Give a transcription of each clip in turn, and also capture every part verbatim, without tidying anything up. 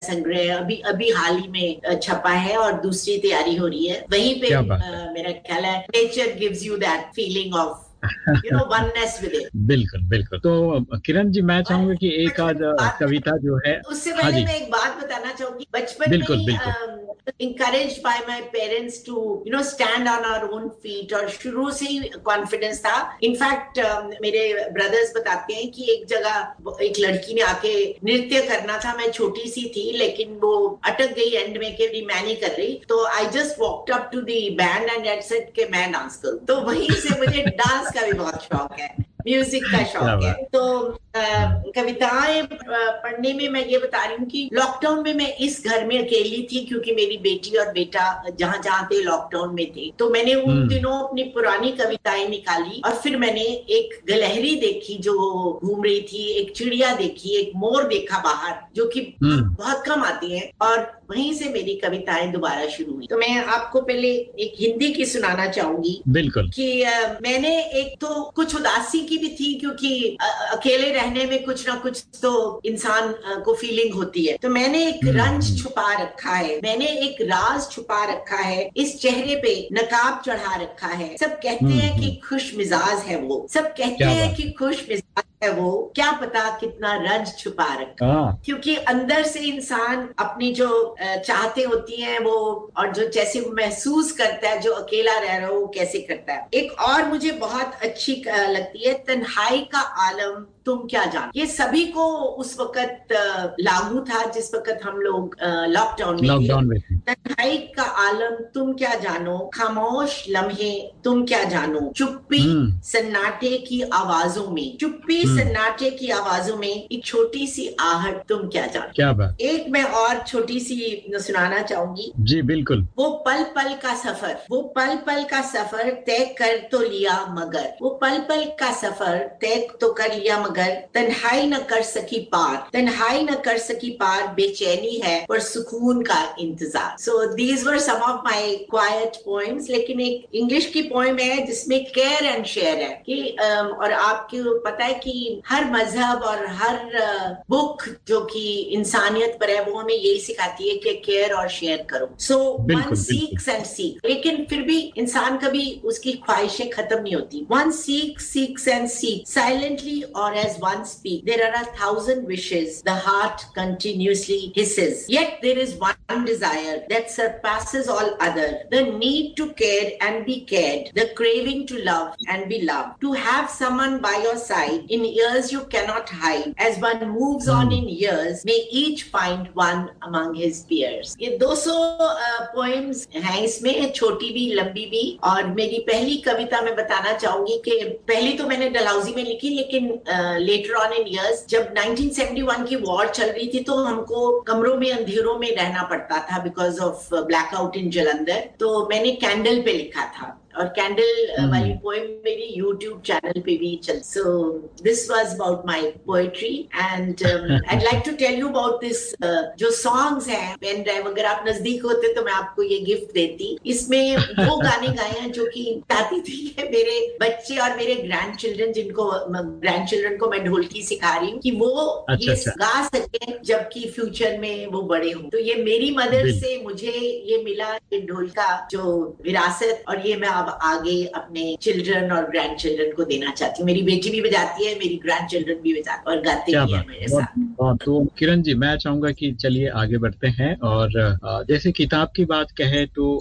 संग्रह अभी अभी हाल ही में छपा है और दूसरी तैयारी हो रही है। वहीं पे मेरा ख्याल है nature gives you that feeling of you know oneness with it। बिल्कुल बिल्कुल। तो किरण जी मैं चाहूंगा कि एक आध कविता जो है, उससे पहले मैं एक बात बताना चाहूंगी। बचपन बिल्कुल, में बिल्कुल। encouraged by my parents to you know stand on our own feet और शुरू से ही कॉन्फिडेंस था। इनफैक्ट मेरे ब्रदर्स बताते हैं कि एक जगह एक लड़की ने आके नृत्य करना था, मैं छोटी सी थी लेकिन वो अटक गई एंड में कि मैं नहीं कर रही, तो I just walked up to the band and I said कि मैं डांस करूं। तो वहीं से मुझे डांस का भी बहुत शौक है, म्यूजिक का शौक है। तो आ, कविताएं पढ़ने में मैं ये बता रही हूँ कि लॉकडाउन में मैं इस घर में अकेली थी क्योंकि मेरी बेटी और बेटा जहां जहां थे लॉकडाउन में थे। तो मैंने उन दिनों अपनी पुरानी कविताएं निकाली और फिर मैंने एक गिलहरी देखी जो घूम रही थी, एक चिड़िया देखी, एक मोर देखा बाहर जो कि बहुत कम आती है, और वहीं से मेरी कविताएं दोबारा शुरू हुई। तो मैं आपको पहले एक हिंदी की सुनाना चाहूंगी। बिल्कुल। कि आ, मैंने एक तो कुछ उदासी की भी थी क्योंकि आ, अकेले रहने में कुछ ना कुछ तो इंसान को फीलिंग होती है। तो मैंने एक रंज छुपा रखा है, मैंने एक राज छुपा रखा है, इस चेहरे पे नकाब चढ़ा रखा है। सब कहते हैं कि खुश मिजाज है वो, सब कहते हैं कि खुश मिजाज है वो, क्या पता कितना रंज छुपा रखा। क्योंकि अंदर से इंसान अपनी जो चाहते होती हैं वो, और जो जैसे वो महसूस करता है जो अकेला रह रहा हो कैसे करता है। एक और मुझे बहुत अच्छी लगती है, तन्हाई का आलम तुम क्या जानो। ये सभी को उस वक्त लागू था जिस वक्त हम लोग लॉकडाउन में थे। तन्हाई का आलम तुम क्या जानो, खामोश लम्हे तुम क्या जानो, चुप्पी सन्नाटे की आवाजों में, चुप्पी सन्नाटे की आवाजों में एक छोटी सी आहट तुम क्या जानो। क्या बात। एक मैं और छोटी सी सुनाना चाहूंगी। जी बिल्कुल। वो पल पल का सफर, वो पल पल का सफर तय कर तो लिया मगर, वो पल पल का सफर तय तो कर लिया मगर, तन्हाई न कर सकी पार, तन्हाई न कर सकी पार, बेचैनी है पर सुकून का इंतजार। So these were some of my quite poems. लेकिन एक इंग्लिश की पोएम है जिसमें केयर एंड शेयर है कि और आपको पता है कि हर मजहब और हर बुक जो कि इंसानियत पर है वो हमें यही सिखाती है कि केयर और शेयर करो। So one seeks and seeks, लेकिन फिर भी इंसान कभी उसकी ख्वाहिशें खत्म नहीं होती। One seeks seeks and seeks silently और as one speak. There are a thousand wishes. The heart continuously hisses. Yet there is one desire that surpasses all other. The need to care and be cared. The craving to love and be loved. To have someone by your side in years you cannot hide. As one moves mm. on in years, may each find one among his peers. ये दो सौ poems हैं इसमें, छोटी भी लंबी भी। और मेरी पहली कविता मैं बताना चाहूंगी कि पहली तो मैंने डलहौजी में लिखी, लेकिन लेटर ऑन इन इयर्स जब नाइनटीन सेवेंटी वन की वॉर चल रही थी तो हमको कमरों में अंधेरों में रहना पड़ता था बिकॉज ऑफ ब्लैकआउट इन जलंधर। तो मैंने कैंडल पे लिखा था और कैंडल वाली पोएम मेरी यूट्यूब चैनल पे भी चल। So this was about my poetry and I like to tell you about this जो सॉन्ग्स हैं पेन ड्राइव। अगर आप नजदीक होते तो मैं आपको ये गिफ्ट देती। इसमें वो गाने गाए हैं जो कि चाहती थी कि मेरे बच्चे और मेरे ग्रैंड चिल्ड्रन, जिनको ग्रैंड चिल्ड्रन को मैं ढोलकी सिखा रही हूँ, कि वो अच्छा, ये अच्छा। गा सके जबकि फ्यूचर में वो बड़े हों। तो ये मेरी मदर से मुझे ये मिला, ये ढोल का जो विरासत, और ये मैं अब आगे अपने चिल्ड्रन और ग्रैंड चिल्ड्रन को देना चाहती हूँ। मेरी बेटी भी बजाती है, मेरी ग्रैंड चिल्ड्रन भी बजाते और गाते भी हैं मेरे साथ। तो किरण जी मैं चाहूंगा कि चलिए आगे बढ़ते हैं। और जैसे किताब की बात कहें तो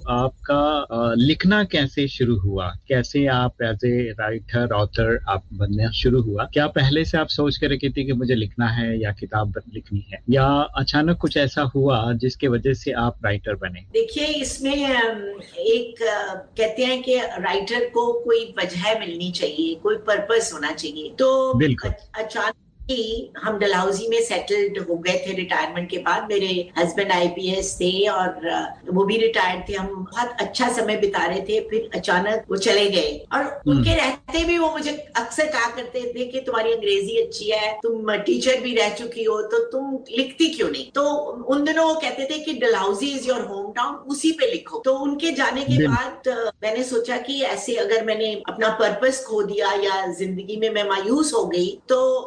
आपका लिखना कैसे शुरू हुआ, कैसे आप एज ए राइटर ऑथर आप बनना शुरू हुआ? क्या पहले से आप सोच कर रखी थी कि मुझे लिखना है या किताब लिखनी है, या अचानक कुछ ऐसा हुआ जिसके वजह से आप राइटर बने? देखिए इसमें एक कहते हैं कि राइटर को कोई वजह मिलनी चाहिए, कोई पर्पस होना चाहिए। तो अचानक कि हम डलहौजी में सेटल्ड हो गए थे रिटायरमेंट के बाद। मेरे हस्बैंड आईपीएस थे और वो भी रिटायर्ड थे। हम बहुत अच्छा समय बिता रहे थे, फिर अचानक वो चले गए। और उनके रहते भी वो मुझे अक्सर कहा करते थे कि तुम्हारी अंग्रेजी अच्छी है, तुम टीचर भी रह चुकी हो, तो तुम लिखती क्यों नहीं? तो उन दिनों वो कहते थे कि Dalhousie is your home town, उसी पे लिखो। तो उनके जाने के बाद मैंने सोचा कि ऐसे अगर मैंने अपना पर्पस खो दिया या जिंदगी में मैं मायूस हो गई तो ये सही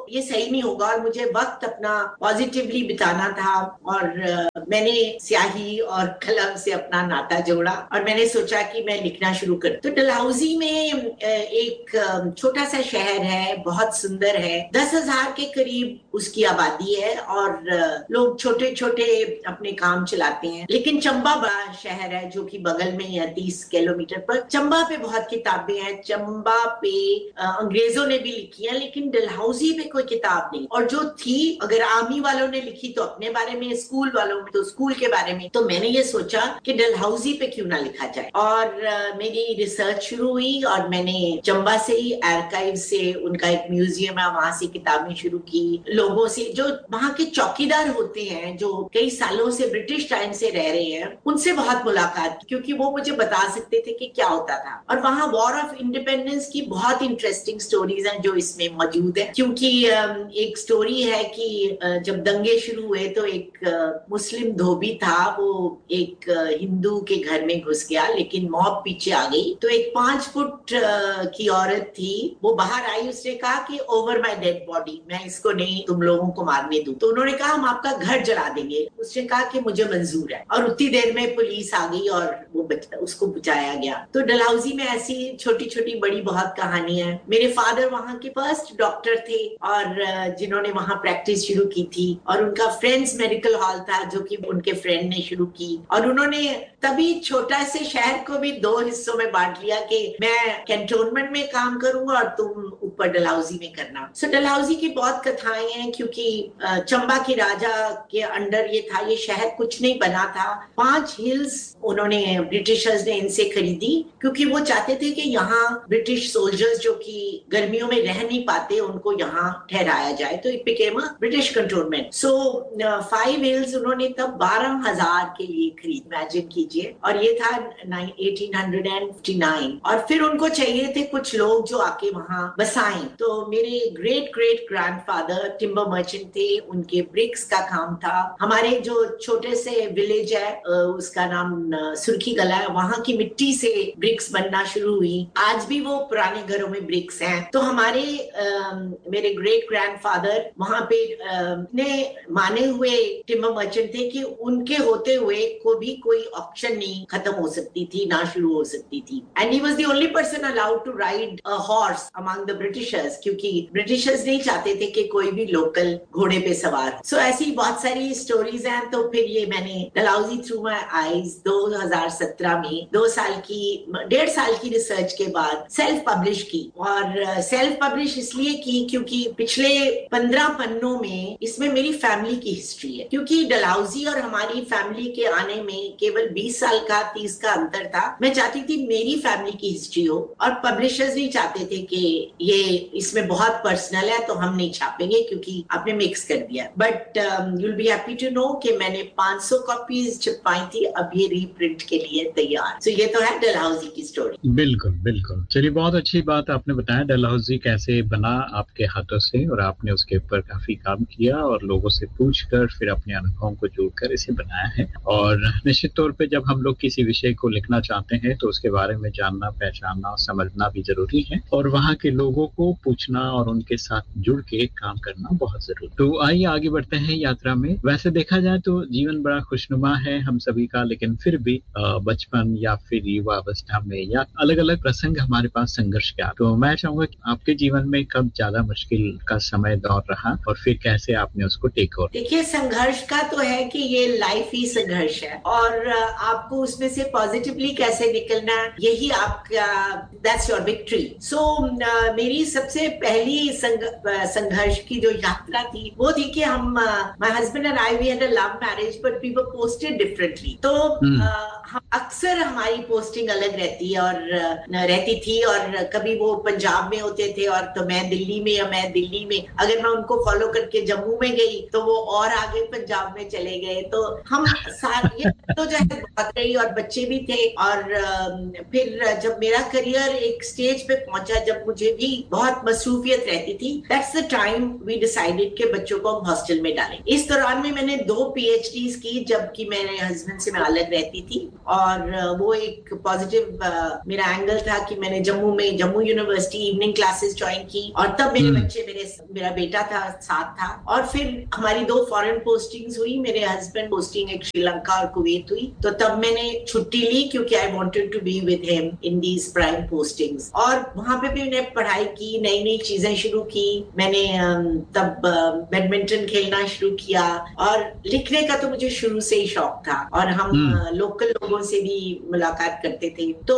नहीं होगा और मुझे वक्त अपना पॉजिटिवली बिताना था। और uh, मैंने स्याही और कलम से अपना नाता जोड़ा और मैंने सोचा कि मैं लिखना शुरू कर। तो डलहौजी में uh, एक uh, छोटा सा शहर है, बहुत सुंदर है, दस हजार के करीब उसकी आबादी है और uh, लोग छोटे छोटे अपने काम चलाते हैं। लेकिन चंबा बड़ा शहर है जो कि बगल में ही है, तीस किलोमीटर पर। चंबा पे बहुत किताबें हैं, चंबा पे uh, अंग्रेजों ने भी लिखी है, लेकिन डलहौजी पे कोई किताब नहीं। और जो थी, अगर आर्मी वालों ने लिखी तो अपने बारे में, स्कूल वालों में तो स्कूल के बारे में। तो मैंने ये सोचा कि डलहौजी पे क्यों ना लिखा जाए और uh, मेरी रिसर्च शुरू हुई और मैंने चंबा से ही आर्काइव से, उनका एक म्यूजियम है, वहां से किताबें शुरू की। लोगों से, जो वहां के चौकीदार होते हैं जो कई सालों से ब्रिटिश टाइम से रह रहे हैं, उनसे बहुत मुलाकात की, क्योंकि वो मुझे बता सकते थे कि क्या होता था। और वहां वॉर ऑफ इंडिपेंडेंस की बहुत इंटरेस्टिंग स्टोरीज हैं जो इसमें मौजूद है। क्योंकि एक स्टोरी है कि जब दंगे शुरू हुए तो एक मुस्लिम धोबी था, वो एक हिंदू के घर में घुस गया, लेकिन मॉब पीछे आ गई। तो एक पांच फुट की औरत थी, वो बाहर आई, उसने कहा कि ओवर माय डेड बॉडी, मैं इसको नहीं तुम लोगों को मारने दूं। तो उन्होंने कहा हम आपका घर जला देंगे। उसने कहा कि मुझे मंजूर है। और उतनी देर में पुलिस आ गई और वो उसको बचाया गया। तो डलहौजी में ऐसी छोटी छोटी बड़ी बहुत कहानी है। मेरे फादर वहां के फर्स्ट डॉक्टर थे और जिन्होंने वहां प्रैक्टिस शुरू की थी, और उनका फ्रेंड्स मेडिकल हॉल था जो कि उनके फ्रेंड ने शुरू की। और उन्होंने तभी छोटा से शहर को भी दो हिस्सों में बांट लिया कि मैं कैंटोनमेंट में काम करूंगा और तुम ऊपर डलहौजी में करना। सो डलहौजी की बहुत कथाएं हैं, क्योंकि चंबा के राजा के अंडर ये था, ये शहर कुछ नहीं बना था। पांच हिल्स उन्होंने, ब्रिटिशर्स ने इनसे खरीदी, क्योंकि वो चाहते थे कि यहाँ ब्रिटिश सोल्जर्स जो कि गर्मियों में रह नहीं पाते, उनको यहाँ ठहराया जाए। तो it became a British cantonment. So five hills उन्होंने तब बारह हजार के लिए खरीद, इमेजिन कीजिए। और ये था अठारह सौ उनसठ। और फिर उनको चाहिए थे कुछ लोग जो आके वहां बसाएं। तो मेरे great great grandfather timber merchant थे, उनके ब्रिक्स का काम था। हमारे जो छोटे से विलेज है, उसका नाम सुर्खी गला है, वहां की मिट्टी से ब्रिक्स बनना शुरू हुई। आज भी वो पुराने घरों में ब्रिक्स हैं। तो हमारे आ, मेरे ग्रेट ग्रैंडफादर वहां पे ने माने हुए टिम्बर मर्चेंट थे कि उनके होते हुए को भी कोई ऑक्शन नहीं खत्म हो सकती थी, ना शुरू हो सकती थी। And he was the only person allowed to ride a horse among the Britishers, क्योंकि ब्रिटिशर्स नहीं चाहते थे कि कोई भी लोकल घोड़े पे सवार। सो so, ऐसी बहुत सारी स्टोरीज हैं। तो फिर ये मैंने डलहौजी थ्रू माय आईज दो हज़ार सत्रह में दो साल की, डेढ़ साल की रिसर्च के बाद सेल्फ पब्लिश की। और सेल्फ uh, पब्लिश इसलिए की क्योंकि पिछले पंद्रह पन्नों में इसमें मेरी फैमिली की हिस्ट्री है। क्योंकि डलहौजी और हमारी फैमिली के आने में केवल बीस साल का, तीस का अंतर था। मैं चाहती थी मेरी फैमिली की हिस्ट्री हो, और पब्लिशर्स नहीं चाहते थे कि ये इसमें बहुत पर्सनल है तो हम नहीं छापेंगे, क्योंकि आपने मिक्स कर दिया। But you will be happy to know कि मैंने पाँच सौ कॉपीज छपवाई थी, अब ये रीप्रिंट के लिए तैयार। सो so, ये तो है डलहौजी की स्टोरी। बिल्कुल बिल्कुल, चलिए बहुत अच्छी बात आपने बताया डलहौजी कैसे बना आपके हाथों से, और आपने उसके ऊपर काफी काम किया और लोगों से पूछकर फिर अपने अनुभवों को जोड़कर इसे बनाया है। और निश्चित तौर पे जब हम लोग किसी विषय को लिखना चाहते हैं तो उसके बारे में जानना, पहचानना, समझना भी जरूरी है, और वहाँ के लोगों को पूछना और उनके साथ जुड़ के काम करना बहुत जरूरी। तो आइए आगे बढ़ते हैं यात्रा में। वैसे देखा जाए तो जीवन बड़ा खुशनुमा है हम सभी का, लेकिन फिर भी बचपन या फिर युवा अवस्था में या अलग अलग प्रसंग हमारे पास संघर्ष का। तो मैं चाहूंगा कि आपके जीवन में कब ज्यादा मुश्किल का समय दौर रहा और फिर कैसे आपने उसको टेक ओवर? देखिए, संघर्ष का तो है कि ये लाइफ ही संघर्ष है, और आपको उसमें से पॉजिटिवली कैसे निकलना, यही आपका, दैट्स योर विक्ट्री। सो मेरी सबसे पहली संघर्ष की जो यात्रा थी वो थी कि हम, my husband and I, we had a love marriage but we were posted differently. तो हम अक्सर हमारी पोस्टिंग अलग रहती है और रहती थी, और कभी वो पंजाब में होते थे और तो मैं दिल्ली में, या मैं दिल्ली में, अगर मैं उनको फॉलो करके जम्मू में गई तो वो और आगे पंजाब में चले गए। तो हम सारे तो जो है बहुत रही, और बच्चे भी थे। और फिर जब मेरा करियर एक स्टेज पे पहुंचा जब मुझे भी बहुत मसरूफियत रहती थी, that's the time we decided के बच्चों को हम हॉस्टल में डालें। इस दौरान में मैंने दो पीएचडीज की, जबकि मेरे हस्बैंड से मैं अलग रहती थी। और वो एक पॉजिटिव मेरा एंगल था कि मैंने जम्मू में, Jammu university evening classes join की, और तब मेरे बच्चे मेरे मेरा बेटा था साथ था, और फिर हमारी दो फॉरेन पोस्टिंग्स हुई, मेरे हस्बैंड पोस्टिंग एक श्रीलंका और कुवैत हुई, तो तब मैंने छुट्टी ली क्योंकि I wanted to be with him in these prime postings. और वहां पे भी मैंने पढ़ाई की, नई नई चीजें शुरू की, मैंने तब बैडमिंटन खेलना शुरू किया, और लिखने का तो मुझे शुरू से ही शौक था, और हम लोकल लोगों से भी मुलाकात करते थे। तो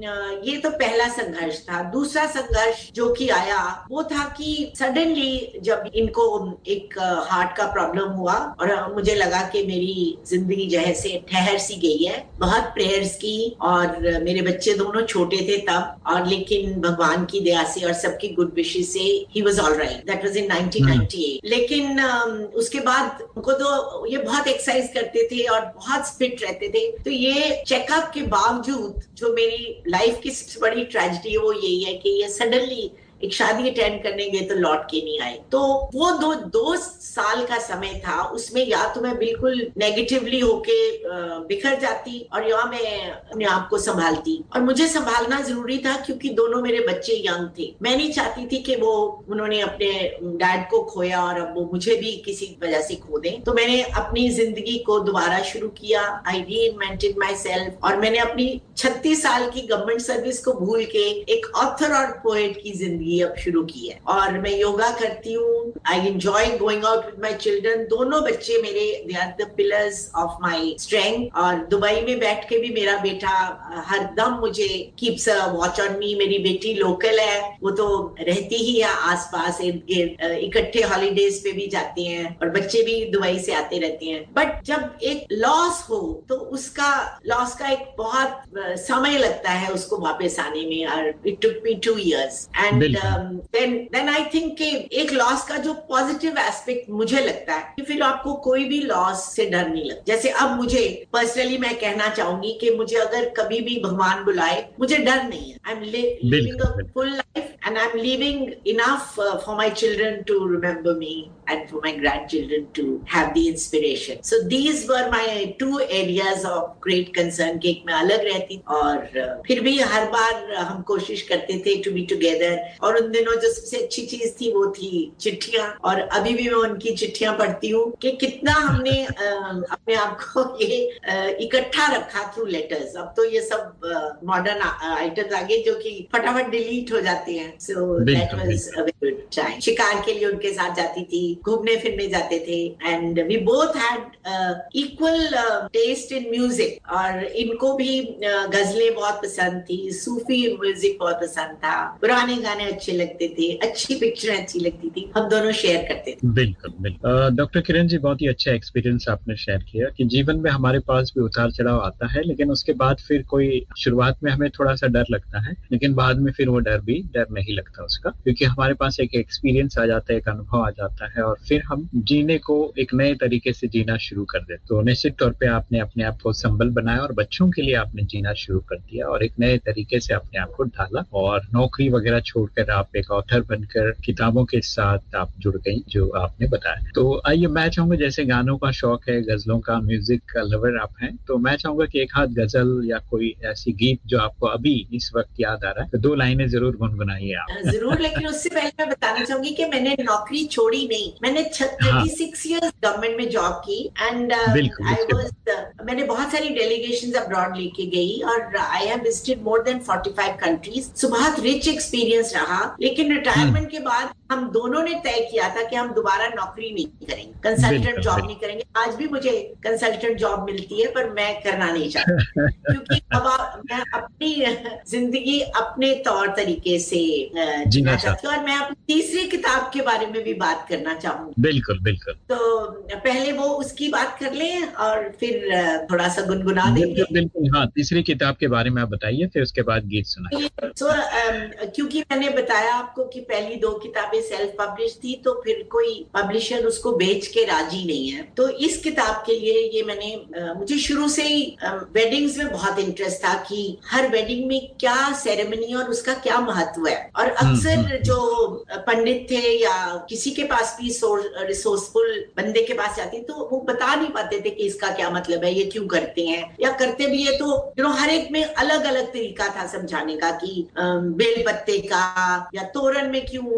ये तो पहला संघर्ष था। दूसरा संघर्ष जो कि आया वो था कि सडनली जब इनको एक हार्ट का प्रॉब्लम हुआ और मुझे लगा कि मेरी जिंदगी जो है से ठहर सी गई है, बहुत प्रेयर्स की, और मेरे बच्चे दोनों छोटे थे तब, और लेकिन भगवान की दया से और सबकी गुड विशेस से he was all right. That was in nineteen ninety eight. लेकिन उसके बाद उनको तो ये बहुत एक्सरसाइज करते थे और बहुत फिट रहते थे, तो ये चेकअप के बावजूद जो मेरी लाइफ की सबसे बड़ी ट्रेजेडी है वो यही है कि ये सडनली एक शादी अटेंड करने गए तो लौट के नहीं आए। तो वो दो दो साल का समय था, उसमें या तो मैं बिल्कुल नेगेटिवली होके बिखर जाती और या मैं अपने आप को संभालती, और मुझे संभालना जरूरी था क्योंकि दोनों मेरे बच्चे यंग थे। मैं नहीं चाहती थी कि वो उन्होंने अपने डैड को खोया और अब वो मुझे भी किसी वजह से खो दें। तो मैंने अपनी जिंदगी को दोबारा शुरू किया, आई रीइन्वेंटेड माई सेल्फ, और मैंने अपनी छत्तीस साल की गवर्नमेंट सर्विस को भूल के एक ऑथर और पोएट की जिंदगी अब शुरू की है। और मैं योगा करती हूँ, I enjoy going out with my children. दोनों बच्चे मेरे they are the pillars of my strength, और दुबई में बैठ के भी मेरा बेटा हरदम मुझे keeps a watch on me. मेरी बेटी लोकल है, वो तो रहती ही है आस पास इर्द गिर्द, इकट्ठे हॉलीडेज पे भी जाते हैं, और बच्चे भी दुबई से आते रहते हैं। बट जब एक लॉस हो तो उसका लॉस का एक बहुत समय लगता है उसको वापस आने में, और it took me two years and then then I think कि एक लॉस का जो पॉजिटिव एस्पेक्ट मुझे लगता है कि फिर आपको कोई भी लॉस से डर नहीं लगता। जैसे अब मुझे पर्सनली मैं कहना चाहूंगी कि मुझे अगर कभी भी भगवान बुलाए, मुझे डर नहीं है। I am living a full life and I'm leaving enough uh, for my children to remember me and for my grandchildren to have the inspiration. So these were my two areas of great concern, कि मैं अलग रहती और uh, फिर भी हर बार हम कोशिश करते थे to be together। और उन दिनों जो सबसे अच्छी चीज थी वो थी चिट्ठियां, और अभी भी मैं उनकी चिट्ठियां पढ़ती हूँ कि कितना हमने uh, अपने आप को ये uh, इकट्ठा रखा थ्रू लेटर्स। अब तो ये सब मॉडर्न आइटम्स आ गए जो कि फटाफट डिलीट हो जाते हैं। So that was a very good time. शिकार के लिए उनके साथ जाती थी, घूमने फिरने जाते थे, and we both had uh, equal uh, taste in music। और इनको भी uh, गजलें बहुत पसंद थी, सूफी म्यूजिक बहुत पसंद था, पुराने गाने अच्छे लगते थे, अच्छी पिक्चरें अच्छी लगती थी, हम दोनों शेयर करते थे। बिल्कुल बिल्कुल। डॉक्टर किरण जी, बहुत ही अच्छा एक्सपीरियंस आपने शेयर किया कि जीवन में हमारे पास भी उतार चढ़ाव आता है, लेकिन उसके बाद फिर कोई शुरुआत में हमें थोड़ा सा डर लगता है, लेकिन बाद में फिर वो डर भी डर नहीं लगता उसका, क्योंकि हमारे पास एक एक्सपीरियंस आ जाता है, एक अनुभव आ जाता है, और फिर हम जीने को एक नए तरीके से जीना शुरू कर देते। तो निश्चित तौर पे आपने अपने आप को संबल बनाया और बच्चों के लिए आपने जीना शुरू कर दिया और एक नए तरीके से अपने आप को ढाला, और नौकरी वगैरह छोड़कर आप एक ऑथर बनकर किताबों के साथ आप जुड़ गई, जो आपने बताया। तो आइए, मैं चाहूंगा, जैसे गानों का शौक है, गजलों का, म्यूजिक का लवर आप हैं, तो मैं चाहूंगा कि एक हाथ गजल या कोई ऐसी गीत जो आपको अभी इस वक्त याद आ रहा है, तो दो लाइनें जरूर गुनगुनाइए आप। जरूर, लेकिन उससे पहले मैं बताना चाहूंगी कि मैंने नौकरी छोड़ी नहीं। मैंने थर्टी सिक्स इयर्स गवर्नमेंट में जॉब की, एंड आई वाज मैंने बहुत सारी डेलीगेशंस अब्रॉड लेके गई, और I have visited more than forty five countries. सो बहुत रिच एक्सपीरियंस रहा। लेकिन रिटायरमेंट के बाद हम दोनों ने तय किया था कि हम दोबारा नौकरी नहीं करेंगे, कंसल्टेंट जॉब नहीं करेंगे। आज भी मुझे कंसल्टेंट जॉब मिलती है, पर मैं करना नहीं चाहती क्योंकि अब मैं अपनी जिंदगी अपने तौर तरीके से जीना चाहती हूँ। और मैं अपनी तीसरी किताब के बारे में भी बात करना चाहूंगी। बिल्कुल बिल्कुल। तो पहले वो उसकी बात कर लें और फिर थोड़ा सा गुनगुना देंगे। बिल्कुल, हाँ, तीसरी किताब के बारे में आप बताइए, फिर उसके बाद गीत सुनाइए। तो um, क्योंकि मैंने बताया आपको कि पहली दो किताबें सेल्फ पब्लिश थी, तो फिर कोई पब्लिशर उसको बेच के राजी नहीं है। तो इस किताब के लिए ये मैंने uh, मुझे शुरू से ही वेडिंग्स uh, में बहुत इंटरेस्ट था कि हर वेडिंग में क्या सेरेमनी और उसका क्या महत्व है। और अक्सर जो पंडित थे या किसी के पास भी रिसोर्सफुल बंदे के पास जाती, तो वो बता नहीं पाते थे कि इसका क्या मतलब है, ये क्यों करते हैं, या करते भी है तो यू नो हर एक में अलग अलग तरीका था समझाने का कि बेल पत्ते का या तोरण में क्यों आम का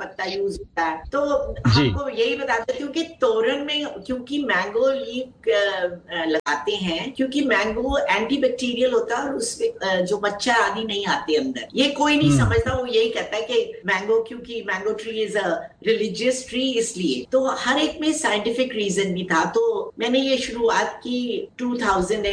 पत्ता यूज होता है। तो आपको यही बता देती हूँ कि तोरन में क्योंकि मैंगो लीफ लगाते हैं, क्योंकि मैंगो एंटीबैक्टीरियल होता है और उसमें जो मच्छर आदि नहीं आते अंदर। ये कोई नहीं समझता, वो यही कहता है कि मैंगो, क्योंकि mango tree is a religious tree, इसलिए। तो हर एक में साइंटिफिक रीजन भी था। तो मैंने ये शुरुआत की टू थाउजेंड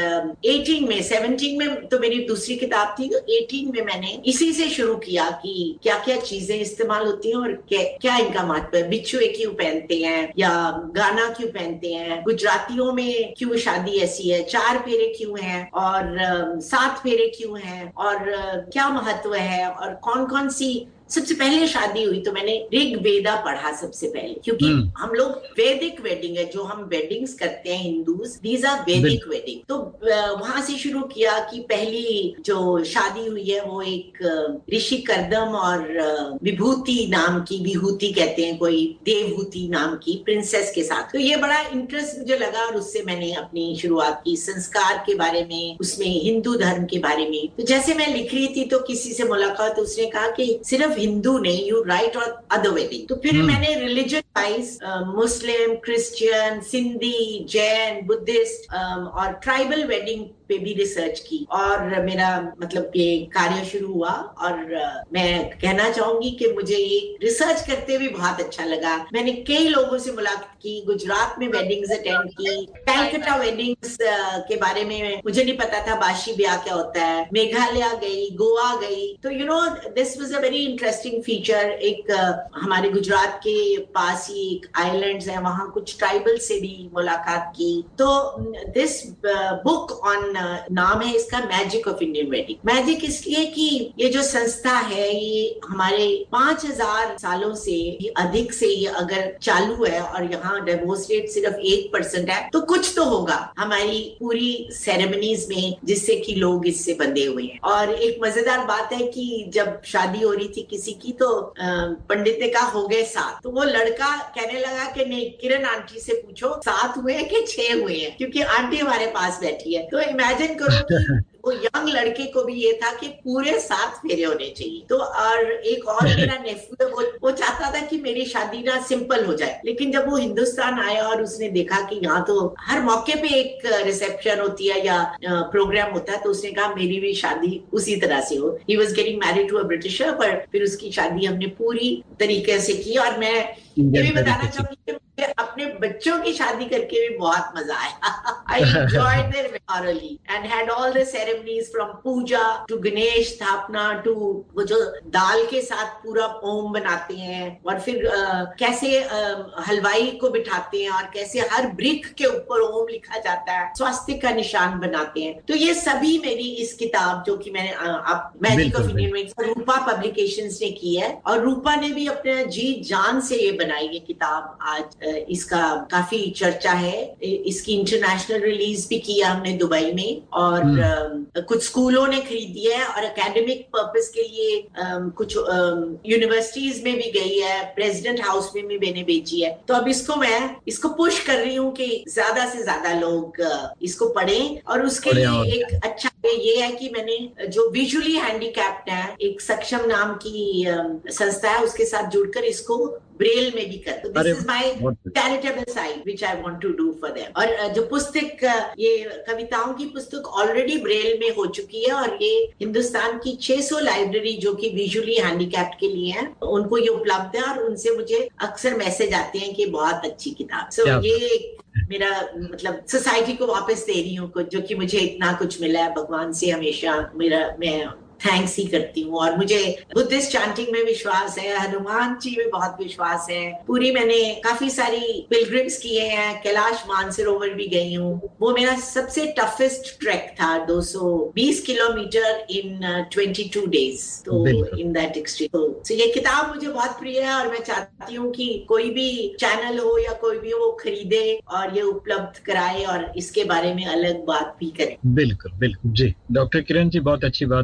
एटीन में। सेवनटीन में तो मेरी दूसरी किताब थी, तो एटीन में मैंने इसी से शुरू किया कि क्या क्या चीजें इस्तेमाल होती हैं और क्या, क्या इनका महत्व है। बिच्छुए क्यों पहनते हैं या गाना क्यों पहनते हैं, गुजरातियों में क्यों शादी ऐसी है, चार फेरे क्यों हैं और सात फेरे क्यों हैं, और क्या महत्व है, और कौन कौन सी सबसे पहले शादी हुई। तो मैंने ऋग वेदा पढ़ा सबसे पहले, क्योंकि हम लोग वैदिक वेडिंग है जो हम वेडिंग्स करते हैं हिंदूज, दीज आर वैदिक वेडिंग। तो वहां से शुरू किया कि पहली जो शादी हुई है वो एक ऋषि कर्दम और विभूति नाम की, विभूति कहते हैं कोई, देवहूति नाम की प्रिंसेस के साथ। तो ये बड़ा इंटरेस्ट मुझे लगा और उससे मैंने अपनी शुरुआत की संस्कार के बारे में, उसमें हिंदू धर्म के बारे में। तो जैसे मैं लिख रही थी तो किसी से मुलाकात, तो उसने कहा कि सिर्फ हिंदू नहीं, यू राइट और अदर वेडिंग। तो फिर मैंने रिलीजन वाइज मुस्लिम, क्रिश्चियन, सिंधी, जैन, बुद्धिस्ट और ट्राइबल वेडिंग पे भी रिसर्च की और मेरा मतलब ये कार्य शुरू हुआ। और मैं कहना चाहूंगी कि मुझे ये रिसर्च करते हुए बहुत अच्छा लगा। मैंने कई लोगों से मुलाकात की, गुजरात में वेडिंग्स अटेंड की, कैलकाटा वेडिंग्स के बारे में मुझे नहीं पता था, बाशी ब्याह क्या होता है, मेघालय गई, गोवा गई। तो you know this was a very interesting feature. एक uh, हमारे गुजरात के पास ही एक आइलैंड्स है, वहां कुछ ट्राइबल से भी मुलाकात की। तो दिस बुक ऑन नाम है इसका magic of Indian wedding. Magic इसलिए कि ये जो संस्था है ये हमारे पांच हजार सालों से अधिक से ये अगर चालू है और यहाँ डिवोर्स रेट सिर्फ एक परसेंट है, तो कुछ तो होगा हमारी पूरी सेरेमनीज में जिससे कि लोग इससे बंधे हुए हैं। और एक मजेदार बात है कि जब शादी हो रही थी किसी की, तो पंडित ने कहा हो गए सात। तो वो लड़का कहने लगा कि नहीं, किरण आंटी से पूछो सात हुए हैं कि छह हुए हैं, क्योंकि आंटी हमारे पास बैठी है। तो इमेजिन करो कि वो यंग लड़के को भी ये था कि पूरे सात फेरे होने चाहिए। तो और एक और मेरा नेफ्यू वो, वो चाहता था कि मेरी शादी ना सिंपल हो जाए, लेकिन जब वो हिंदुस्तान आया और उसने देखा कि यहाँ तो हर मौके पे एक रिसेप्शन होती है या प्रोग्राम होता है, तो उसने कहा मेरी भी शादी उसी तरह से हो। He was getting married to a britisher, पर फिर उसकी शादी हमने पूरी तरीके से की। और मैं ये भी बताना चाहूंगी कि मुझे अपने बच्चों की शादी करके भी बहुत मजा आया। I enjoyed there thoroughly and had all the ceremonies from Puja to Ganesh स्थापना to वो जो दाल के साथ पूरा ओम बनाते हैं, और फिर आ, कैसे आ, हलवाई को बिठाते हैं और कैसे हर ब्रिक के ऊपर ओम लिखा जाता है, स्वास्थ्य का निशान बनाते हैं। तो ये सभी मेरी इस किताब जो कि मैंने आप magic of Indian wedding Rupa publications ने की है, और रूपा ने भी अपने जी जान से ये बनाई है किताब। आज इसका काफी चर्चा है, इसकी इंटरनेशनल रिलीज भी किया हमने दुबई में, और uh, कुछ स्कूलों ने खरीदी है और एकेडमिक पर्पस के लिए uh, कुछ यूनिवर्सिटीज uh, में भी गई है, प्रेसिडेंट हाउस में भी मैंने बेची है। तो अब इसको मैं इसको पुश कर रही हूँ कि ज्यादा से ज्यादा लोग uh, इसको पढ़ें। और उसके लिए एक अच्छा ये है कि मैंने जो विजुअली हैंडीकैप्ड है, एक सक्षम नाम की uh, संस्था है, उसके साथ जुड़कर इसको ब्रेल में भी कर। तो this is my charitable side which I want to do for them. और जो पुस्तक, ये कविताओं की पुस्तक ऑलरेडी ब्रेल में हो चुकी है, और ये हिंदुस्तान की छह सौ लाइब्रेरी जो कि विजुअली हैंडीकैप्ड के लिए हैं, उनको ये उपलब्ध है, और उनसे मुझे अक्सर मैसेज आते हैं कि बहुत अच्छी किताब। सो so, ये मेरा मतलब सोसाइटी को वापस दे रही हूँ, जो कि मुझे इतना कुछ मिला है भगवान से। हमेशा मेरा मैं थैंक्स ही करती हूँ। और मुझे बुद्धिस्ट चांटिंग में विश्वास है, हनुमान जी में बहुत विश्वास है। पूरी मैंने काफी सारी पिलग्रिम्स किए हैं, कैलाश मानसरोवर भी गई हूँ। वो मेरा सबसे टफेस्ट ट्रैक था, दो सौ बीस किलोमीटर इन बाईस डेज। तो इन दैट एक्सट्रीम, तो ये किताब मुझे बहुत प्रिय है, और मैं चाहती हूँ कि कोई भी चैनल हो या कोई भी वो खरीदे और ये उपलब्ध कराए और इसके बारे में अलग बात भी करे। बिल्कुल बिल्कुल जी। डॉक्टर किरण जी, बहुत अच्छी बात आपने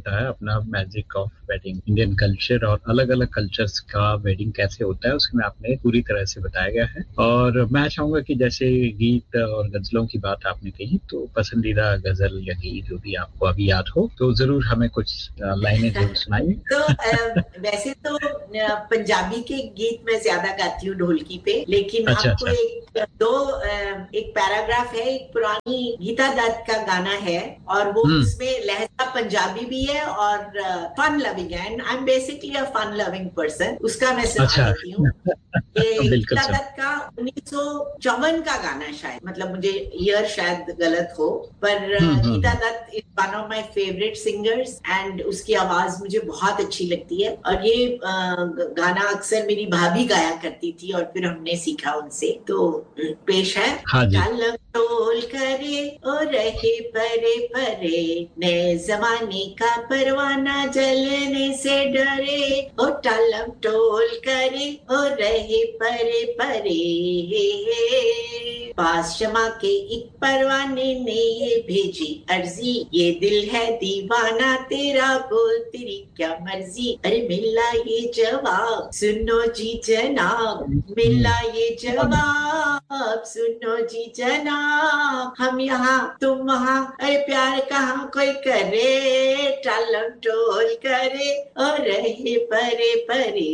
बताया अपना magic of wedding, Indian culture और अलग अलग कल्चर्स का वेडिंग कैसे होता है उसमें आपने पूरी तरह से बताया गया है। और मैं चाहूंगा कि जैसे गीत और गजलों की बात आपने कही, तो पसंदीदा गजल या गीत जो भी आपको अभी याद हो तो जरूर हमें कुछ लाइनें जरूर सुनाइए। तो आ, वैसे तो आ, पंजाबी के गीत मैं ज्यादा गाती हूँ ढोलकी पे, लेकिन अच्छा आपको अच्छा। एक दो आ, एक पैराग्राफ है, एक पुरानी गीता दत्त का गाना है और वो हम्म। उसमें लहजा पंजाबी भी है और फन लविंग है, and I am basically a fun loving person. उसका मैं सुना अच्छा। देती हूँ। ये बिल्कुल गीता सर। दत्त का उन्नीस सौ चौवन का गाना है शायद, मतलब मुझे ईयर शायद गलत हो, पर हम्म अ, गीता हम्म। Dutt is one of my favourite singers and उसकी आवाज मुझे बहुत अच्छी लगती है। और ये अ, गाना अक्सर मेरी भाभी गाया करती थी और फिर हमने सीखा उनसे। तो अ, पेश है। हाँ जी। टालम टोल करे और रहे परे परे, नए जमाने का परवाना जलने से डरे, और टालम टोल करे और रहे परे परे, पास शमा के एक परवाने ने ये भेजी अर्जी, ये दिल है दीवाना तेरा, बोल तेरी क्या मर्जी। अरे मिला ये जवाब सुनो जी जनाब, मिला ये जवाब सुनो जी जनाब, हम यहाँ तुम वहाँ, अरे प्यार कहाँ कोई करे, टालम टोल करे और रहे परे परे।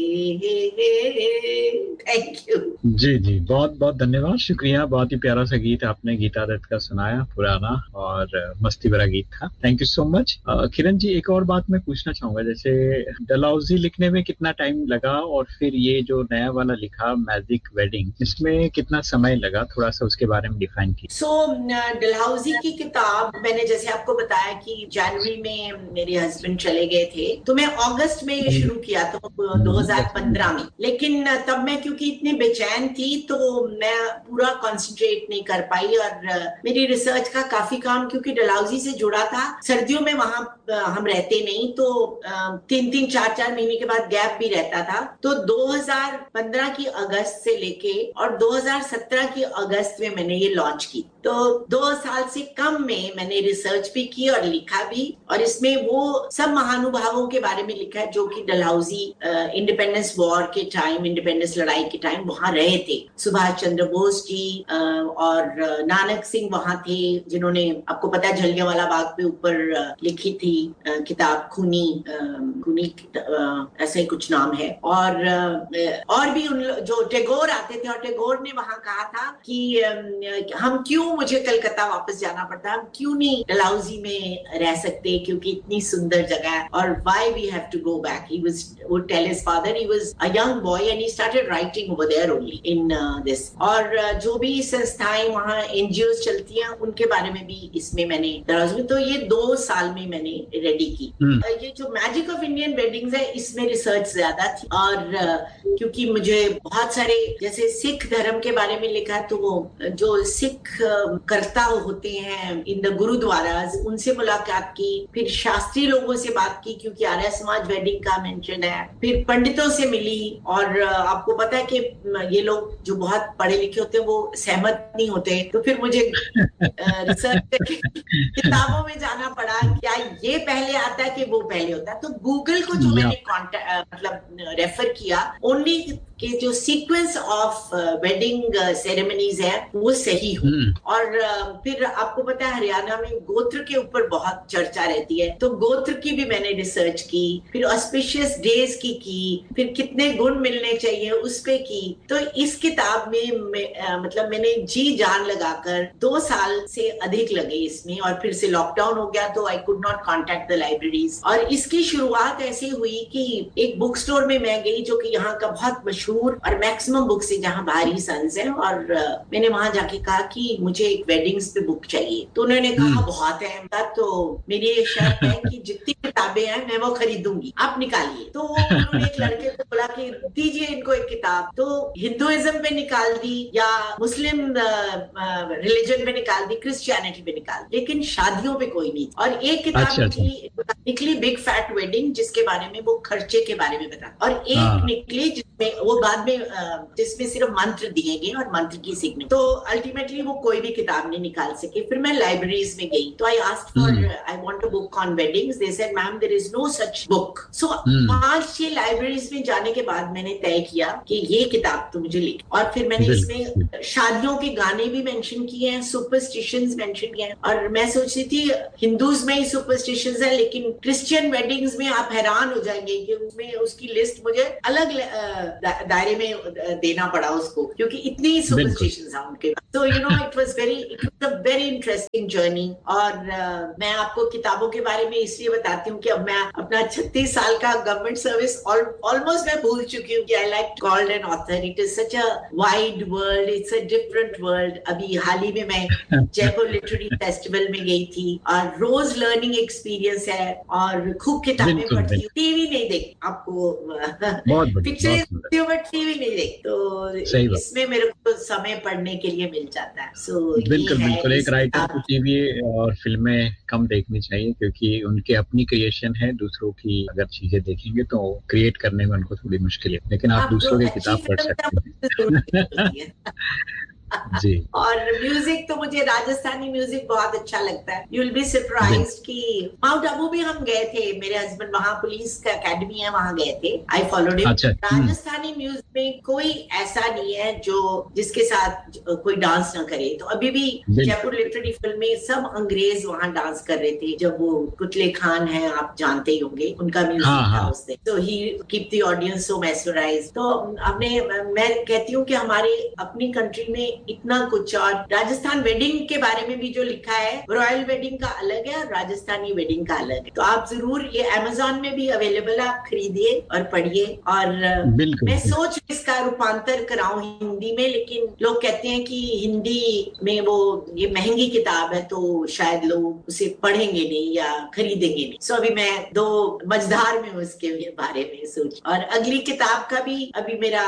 Thank you. जी जी, बहुत बहुत धन्यवाद, शुक्रिया। बहुत ही प्यारा सा गीत आपने गीता दत्त का सुनाया, पुराना और अ, मस्ती भरा गीत था। Thank you so much. Kiran ji, एक और बात मैं पूछना चाहूंगा, जैसे डलहौजी लिखने में कितना टाइम लगा और फिर ये जो नया वाला लिखा मैजिक वेडिंग, इसमें कितना समय लगा, थोड़ा सा उसके बारे में डिफाइन कीजिए। सो डलहौजी की किताब मैंने जैसे आपको बताया कि जनवरी में मेरे हस्बैंड चले गए थे, तो मैं अगस्त में ये शुरू किया था दो हज़ार पंद्रह में। लेकिन तब मैं क्योंकि इतनी बेचैन थी तो मैं पूरा कंसंट्रेट नहीं कर पाई, और मेरी रिसर्च का काफी काम क्योंकि डलहौजी से जुड़ा था, सर्दियों में वहां हम रहते नहीं, तो तीन तीन चार चार महीने के बाद गैप भी रहता था। तो दो हज़ार पंद्रह की अगस्त से लेके और दो हज़ार सत्रह की अगस्त में मैंने ये लॉन्च की। तो दो साल से कम में मैंने रिसर्च भी की और लिखा भी, और इसमें वो सब महानुभावों के बारे में लिखा है जो कि डलहौजी इंडिपेंडेंस वॉर के टाइम, इंडिपेंडेंस लड़ाई के टाइम वहां रहे थे। सुभाष चंद्र बोस जी आ, और नानक सिंह वहां थे, जिन्होंने आपको पता है जलियांवाला बाग पे ऊपर आ, लिखी थी आ, किताब खूनी आ, खूनी ऐसा ही कुछ नाम है। और आ, और भी उन जो टैगोर आते थे, और टैगोर ने वहां कहा था कि आ, हम क्यों, मुझे कलकत्ता वापस जाना पड़ता, हम क्यों नहीं डलहौजी में रह सकते क्योंकि इतनी सुंदर जगह है, और why we have to go back. He was would tell his father, he was a young boy and he started writing over there only in uh, this। और uh, जो भी संस्थाएं वहाँ एनजीओ चलती हैं उनके बारे में भी इसमें मैंने डलहौजी, तो ये दो साल में मैंने रेडी की। uh, ये जो मैजिक ऑफ इंडियन वेडिंग्स है इसमें रिसर्च ज्यादा थी, और uh, क्योंकि मुझे बहुत सारे जैसे सिख धर्म के बारे में लिखा, तो वो जो सिख कर्ता होते हैं इन द गुरुद्वारास, उनसे मुलाकात की, फिर शास्त्री लोगों से बात की क्योंकि आर्य समाज वेडिंग का मेंशन है, फिर पंडितों से मिली। और आपको पता है कि ये लोग जो बहुत पढ़े लिखे होते हैं वो सहमत नहीं होते, तो फिर मुझे रिसर्च करके किताबों में जाना पड़ा, क्या ये पहले आता है कि वो पहले होता है। तो गूगल को जो मैंने कॉन्टैक्ट मतलब रेफर किया, ओनली कि जो सीक्वेंस ऑफ वेडिंग सेरेमनीज है वो सही हो। और uh, फिर आपको पता है हरियाणा में गोत्र के ऊपर बहुत चर्चा रहती है, तो गोत्र की भी मैंने रिसर्च की, फिर ऑस्पिशियस डेज की की फिर कितने गुण मिलने चाहिए उस पे की। तो इस किताब में मैं, uh, मतलब मैंने जी जान लगाकर दो साल से अधिक लगे इसमें, और फिर से लॉकडाउन हो गया तो I could not contact the libraries. और इसकी शुरुआत ऐसी हुई कि एक बुक स्टोर में मैं गई जो कि यहाँ का बहुत मशहूर और मैक्सिमम बुक्स है जहाँ भारी सन्स है, और uh, मैंने वहां जाके कहा कि मुझे एक वेडिंग्स पे बुक चाहिए। तो उन्होंने कहा बहुत है, तो मेरी ये शर्त है कि जितनी किताबें हैं मैं वो खरीदूंगी, आप निकालिए। तो उन्होंने एक लड़के को बोला कि दीजिए इनको एक किताब, तो हिंदुइज्म पे निकाल दी या मुस्लिम रिलीजन पे निकाल दी, क्रिश्चियनिटी पे निकाल दी, लेकिन शादियों पे कोई नहीं। और एक किताब अच्छा, निकली निकली बिग फैट वेडिंग, जिसके बारे में वो खर्चे के बारे में बता, और एक निकली जिसमें वो बाद में जिसमें सिर्फ मंत्र दिए गए और मंत्र की सीखने, तो अल्टीमेटली वो कोई भी किताब नहीं निकाल सके। फिर मैं लाइब्रेरीज में गई, तो I asked for I want a book on weddings, they said ma'am there is no such book. सो पांच छह लाइब्रेरीज में जाने के बाद मैंने तय किया कि ये किताब तो मुझे लिखी, और फिर मैंने इसमें शादियों के गाने भी मेंशन किए हैं, सुपरस्टिशंस मेंशन किए हैं, और मैं सोच रही थी हिंदूज में ही सुपरस्टिशंस है, लेकिन क्रिश्चियन वेडिंग्स में आप हैरान हो जाएंगे कि उसमें उसकी लिस्ट मुझे अलग दायरे में देना पड़ा उसको, क्योंकि इतनी सुपरस्टिशंस हैं उनके। तो you know it was very it was a very interesting journey. और uh, मैं आपको किताबों के बारे में इसलिए बताती हूँ कि अब मैं अपना छत्तीस साल का गवर्नमेंट सर्विस ऑलमोस्ट मैं भूल चुकी हूँ कि I like called an author. It is such a wide world, it's a different world. अभी हाल ही में मैं जयपुर लिटरेरी फेस्टिवल में गई थी, और रोज लर्निंग एक्सपीरियंस है, और खूब किताबें पढ़ती हूँ, टीवी नहीं देखती, आपको पिक्चर बट टीवी नहीं देखती, तो इसमें मेरे को समय पढ़ने के लिए मिल जाता है। सो so, बिल्कुल बिल्कुल, एक राइटर को टीवी और फिल्में कम देखनी चाहिए, क्योंकि उनके अपनी क्रिएशन है, दूसरों की अगर चीजें देखेंगे तो क्रिएट करने में उनको थोड़ी मुश्किल है, लेकिन आप, आप दूसरों की किताब पढ़ सकते हैं। जी। और म्यूजिक तो मुझे राजस्थानी म्यूजिक बहुत अच्छा लगता है। यू विल बी सरप्राइज्ड कि माउंट आबू भी हम गए थे, मेरे हस्बैंड वहाँ पुलिस का एकेडमी है, वहाँ गए थे, I followed him. Rajasthani music में कोई ऐसा नहीं है जो जिसके साथ कोई डांस ना करे। तो अभी भी जयपुर लिटरेरी फिल्म में सब अंग्रेज वहाँ डांस कर रहे थे, जब वो कुतले खान है, आप जानते ही होंगे, उनका म्यूजिक हाँ, था उससे। तो ही keep the audience so mesmerised. तो हमने मैं कहती हूँ कि हमारे अपनी कंट्री में इतना कुछ, और राजस्थान वेडिंग के बारे में भी जो लिखा है, रॉयल वेडिंग का अलग है और राजस्थानी वेडिंग का अलग है। तो आप जरूर, ये अमेज़न में भी अवेलेबल है, आप खरीदिए और पढ़िए। और मैं सोच इसका रूपांतर कराऊं हिंदी में, लेकिन लोग कहते हैं कि हिंदी में वो ये महंगी किताब है, तो शायद लोग उसे पढ़ेंगे नहीं या खरीदेंगे नहीं। सो अभी मैं दो मझधार में उसके बारे में सोच, और अगली किताब का भी अभी मेरा